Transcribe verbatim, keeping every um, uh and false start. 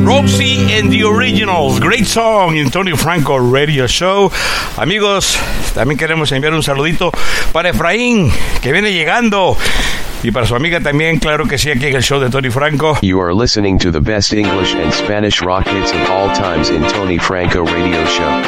Rosie and the Originals, great song in Tony Franco Radio Show. Amigos, también queremos enviar un saludito para Efraín, que viene llegando, y para su amiga también, claro que sí, aquí en el show de Tony Franco. You are listening to the best English and Spanish rock hits of all times in Tony Franco Radio Show.